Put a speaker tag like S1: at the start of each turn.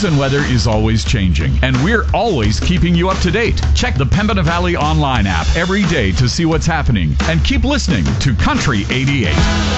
S1: news and weather is always changing, and we're always keeping you up to date. Check the Pembina Valley Online app every day to see what's happening, and keep listening to Country 88.